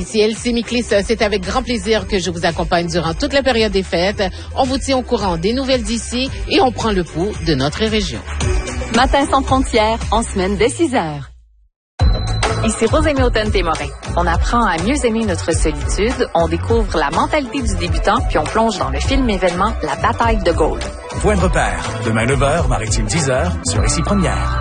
Ici Elsie Miklis, c'est avec grand plaisir que je vous accompagne durant toute la période des fêtes. On vous tient au courant des nouvelles d'ici et on prend le pouls de notre région. Matin sans frontières, en semaine dès 6 heures. Ici Rosémie Automne-Témorin. On apprend à mieux aimer notre solitude, on découvre la mentalité du débutant, puis on plonge dans le film événement La bataille de Gaulle. Point de repère, demain 9h, Maritime 10h, sur Ici Première.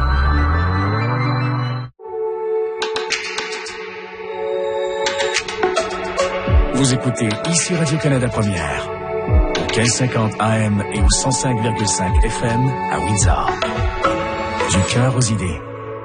Vous écoutez Ici Radio-Canada Première, au 1550 AM et au 105,5 FM à Windsor. Du cœur aux idées.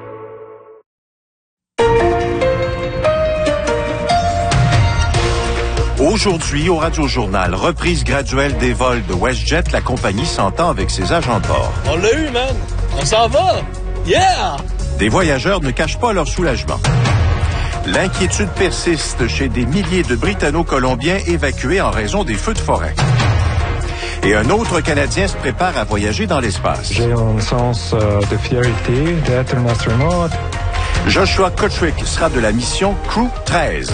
Aujourd'hui, au Radio-Journal, reprise graduelle des vols de WestJet, la compagnie s'entend avec ses agents de bord. On l'a eu, man! On s'en va! Yeah! Des voyageurs ne cachent pas leur soulagement. L'inquiétude persiste chez des milliers de Britanno-Colombiens évacués en raison des feux de forêt. Et un autre Canadien se prépare à voyager dans l'espace. J'ai un sens de fierté d'être un astronaute. Joshua Kotrick sera de la mission Crew 13.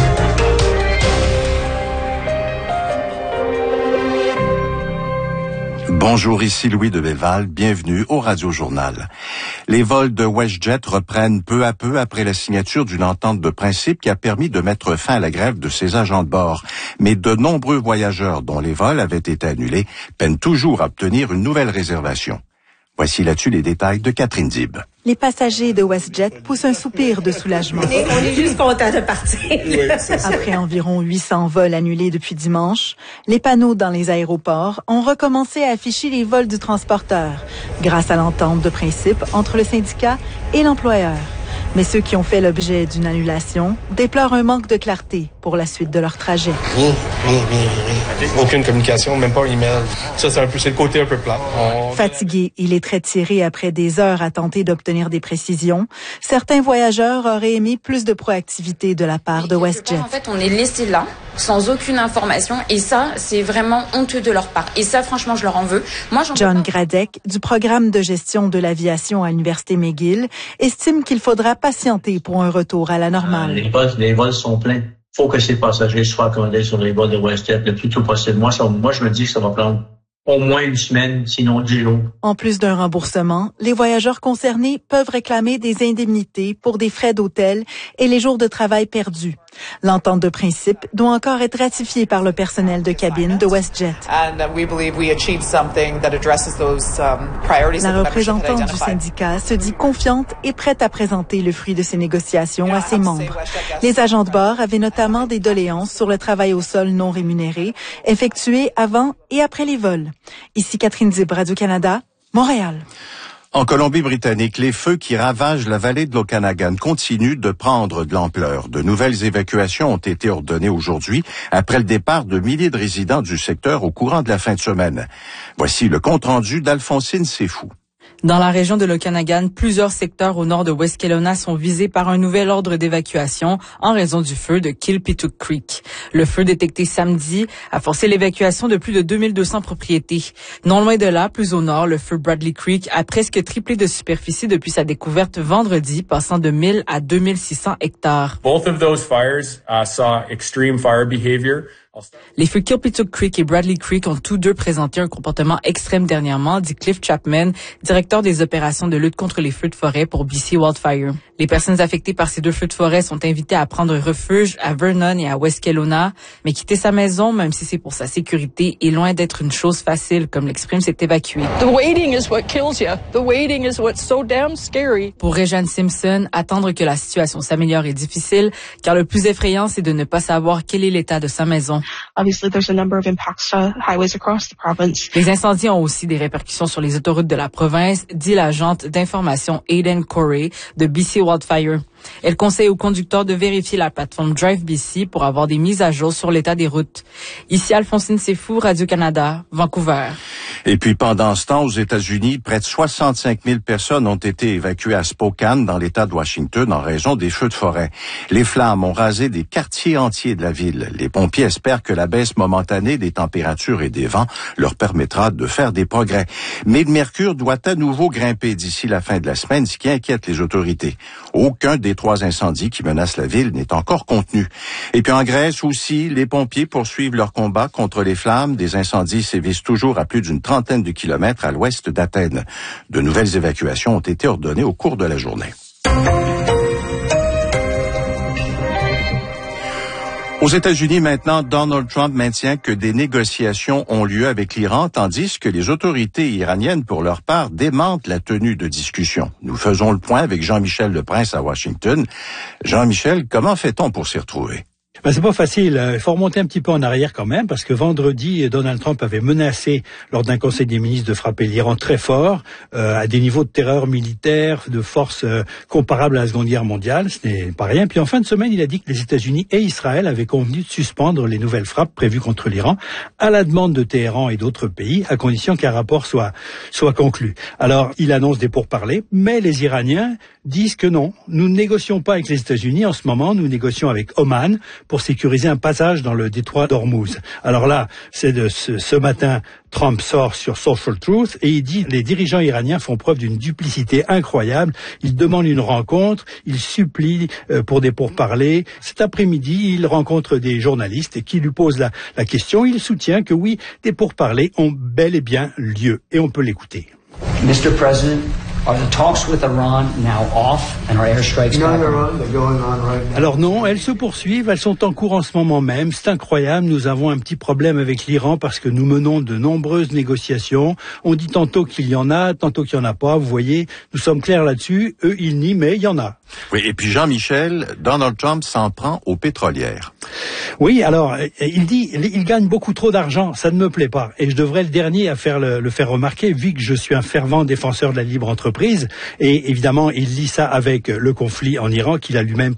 Bonjour, ici Louis de Belval, bienvenue au Radio-Journal. Les vols de WestJet reprennent peu à peu après la signature d'une entente de principe qui a permis de mettre fin à la grève de ses agents de bord. Mais de nombreux voyageurs dont les vols avaient été annulés peinent toujours à obtenir une nouvelle réservation. Voici là-dessus les détails de Catherine Dib. Les passagers de WestJet poussent un soupir de soulagement. On est juste contents de partir. Oui, après environ 800 vols annulés depuis dimanche, les panneaux dans les aéroports ont recommencé à afficher les vols du transporteur, grâce à l'entente de principe entre le syndicat et l'employeur. Mais ceux qui ont fait l'objet d'une annulation déplorent un manque de clarté pour la suite de leur trajet. Rien. Aucune communication, même pas un email. Ça, c'est le côté un peu plat. Fatigués et les traits tirés après des heures à tenter d'obtenir des précisions, certains voyageurs auraient aimé plus de proactivité de la part de WestJet. En fait, on est laissé là, sans aucune information, et ça, c'est vraiment honteux de leur part. Et ça, franchement, je leur en veux. John Gradek, du programme de gestion de l'aviation à l'Université McGill, estime qu'il faudra patienter pour un retour à la normale. Les vols sont pleins. Il faut que ces passagers soient accommodés sur les vols de WestJet le plus tôt possible. Moi, je me dis que ça va prendre au moins une semaine, sinon 10 jours. En plus d'un remboursement, les voyageurs concernés peuvent réclamer des indemnités pour des frais d'hôtel et les jours de travail perdus. L'entente de principe doit encore être ratifiée par le personnel de cabine de WestJet. La représentante du syndicat se dit confiante et prête à présenter le fruit de ces négociations à ses membres. Les agents de bord avaient notamment des doléances sur le travail au sol non rémunéré, effectué avant et après les vols. Ici Catherine Dib, Radio-Canada, Montréal. En Colombie-Britannique, les feux qui ravagent la vallée de l'Okanagan continuent de prendre de l'ampleur. De nouvelles évacuations ont été ordonnées aujourd'hui après le départ de milliers de résidents du secteur au courant de la fin de semaine. Voici le compte-rendu d'Alphonsine Sefou. Dans la région de l'Okanagan, plusieurs secteurs au nord de West Kelowna sont visés par un nouvel ordre d'évacuation en raison du feu de Kilpituk Creek. Le feu détecté samedi a forcé l'évacuation de plus de 2200 propriétés. Non loin de là, plus au nord, le feu Bradley Creek a presque triplé de superficie depuis sa découverte vendredi, passant de 1000 à 2600 hectares. Both of those fires saw extreme fire behavior. Les feux Kilpituk Creek et Bradley Creek ont tous deux présenté un comportement extrême dernièrement, dit Cliff Chapman, directeur des opérations de lutte contre les feux de forêt pour BC Wildfire. Les personnes affectées par ces deux feux de forêt sont invitées à prendre refuge à Vernon et à West Kelowna, mais quitter sa maison, même si c'est pour sa sécurité, est loin d'être une chose facile, comme l'exprime cet évacué. The waiting is what kills you. The waiting is what's so damn scary. Pour Réjeanne Simpson, attendre que la situation s'améliore est difficile, car le plus effrayant, c'est de ne pas savoir quel est l'état de sa maison. Obviously, there's a number of impacts to highways across the province. Les incendies ont aussi des répercussions sur les autoroutes de la province, dit l'agente d'information Aidan Corey de BC Wildfire. Elle conseille aux conducteurs de vérifier la plateforme Drive BC pour avoir des mises à jour sur l'état des routes. Ici Alphonsine Sefou, Radio-Canada, Vancouver. Et puis pendant ce temps, aux États-Unis, près de 65 000 personnes ont été évacuées à Spokane, dans l'État de Washington, en raison des feux de forêt. Les flammes ont rasé des quartiers entiers de la ville. Les pompiers espèrent que la baisse momentanée des températures et des vents leur permettra de faire des progrès. Mais le mercure doit à nouveau grimper d'ici la fin de la semaine, ce qui inquiète les autorités. Aucun des 3 incendies qui menacent la ville n'est encore contenu. Et puis en Grèce aussi, les pompiers poursuivent leur combat contre les flammes. Des incendies sévissent toujours à plus d'une trentaine de kilomètres à l'ouest d'Athènes. De nouvelles évacuations ont été ordonnées au cours de la journée. Aux États-Unis, maintenant, Donald Trump maintient que des négociations ont lieu avec l'Iran, tandis que les autorités iraniennes, pour leur part, démentent la tenue de discussions. Nous faisons le point avec Jean-Michel Leprince à Washington. Jean-Michel, comment fait-on pour s'y retrouver? C'est pas facile. Il faut remonter un petit peu en arrière quand même, parce que vendredi, Donald Trump avait menacé, lors d'un conseil des ministres, de frapper l'Iran très fort, à des niveaux de terreur militaire, de force comparables à la Seconde Guerre mondiale. Ce n'est pas rien. Puis en fin de semaine, il a dit que les États-Unis et Israël avaient convenu de suspendre les nouvelles frappes prévues contre l'Iran, à la demande de Téhéran et d'autres pays, à condition qu'un rapport soit conclu. Alors, il annonce des pourparlers, mais les Iraniens disent que non, nous ne négocions pas avec les États-Unis en ce moment, nous négocions avec Oman pour sécuriser un passage dans le détroit d'Ormuz. Alors là, c'est de ce matin, Trump sort sur Social Truth et il dit les dirigeants iraniens font preuve d'une duplicité incroyable. Ils demandent une rencontre, ils supplient pour des pourparlers. Cet après-midi, il rencontre des journalistes qui lui posent la question. Il soutient que oui, des pourparlers ont bel et bien lieu et on peut l'écouter. Mr. President, are the talks with Iran now off and are airstrikes back on? They're going on right now. Alors non, elles se poursuivent, elles sont en cours en ce moment même. C'est incroyable, nous avons un petit problème avec l'Iran parce que nous menons de nombreuses négociations. On dit tantôt qu'il y en a, tantôt qu'il n'y en a pas. Vous voyez, nous sommes clairs là-dessus. Eux, ils nient, mais il y en a. Oui, et puis Jean-Michel, Donald Trump s'en prend aux pétrolières. Oui, alors, il dit, il gagne beaucoup trop d'argent, ça ne me plaît pas. Et je devrais le dernier à le faire remarquer, vu que je suis un fervent défenseur de la libre entreprise. Et évidemment, il lie ça avec le conflit en Iran qu'il a lui-même